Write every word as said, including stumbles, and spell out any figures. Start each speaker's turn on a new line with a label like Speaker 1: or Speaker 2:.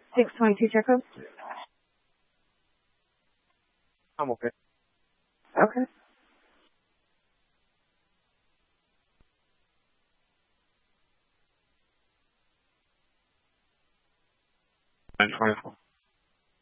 Speaker 1: six twenty-two check code?
Speaker 2: I'm okay.
Speaker 1: Okay.
Speaker 2: nine twenty-four.